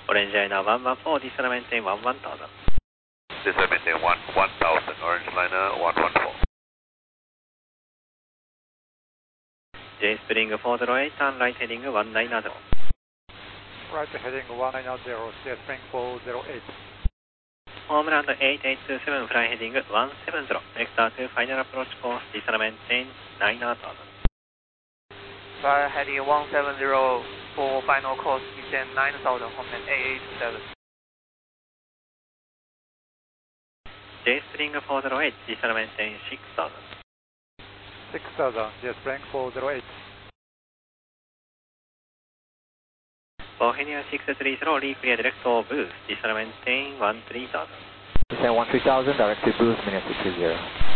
Orange Liner 114, descend maintain 11,000. Descend maintain 11,000, Orange Liner 114. J Spring 408, turn right heading 190. Right heading 190, J Spring 408. Homeland 8827, fly heading 170. Vector to final approach course, descend maintain 9000. Fly heading 170 for final course, descend 9000, Homeland 8827. J Spring 408, descend maintain 6000. 6000, J Spring 408. Bohemia 630, re-clear direct to boost, descend maintain 13,000. Descend 13,000, direct to boost, minute 630.